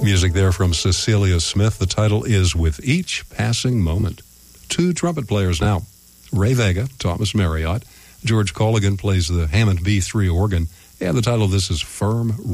Music there from Cecilia Smith. The title is With Each Passing Moment. 2 trumpet players now. Ray Vega, Thomas Marriott. George Colligan plays the Hammond B3 organ. And the title of this is Firm